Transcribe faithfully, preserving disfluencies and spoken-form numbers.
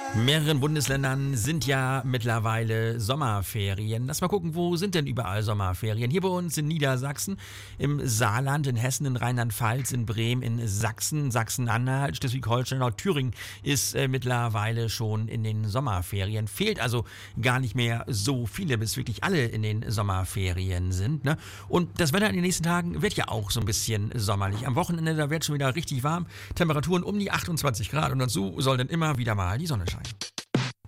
Mehreren Bundesländern sind ja mittlerweile Sommerferien. Lass mal gucken, wo sind denn überall Sommerferien? Hier bei uns in Niedersachsen, im Saarland, in Hessen, in Rheinland-Pfalz, in Bremen, in Sachsen, Sachsen-Anhalt, Schleswig-Holstein, auch Thüringen ist äh, mittlerweile schon in den Sommerferien. Fehlt also gar nicht mehr so viele, bis wirklich alle in den Sommerferien sind. Ne? Und das Wetter in den nächsten Tagen wird ja auch so ein bisschen sommerlich. Am Wochenende, da wird schon wieder richtig warm. Temperaturen um die achtundzwanzig Grad und dazu soll dann immer wieder mal die Sonne scheinen.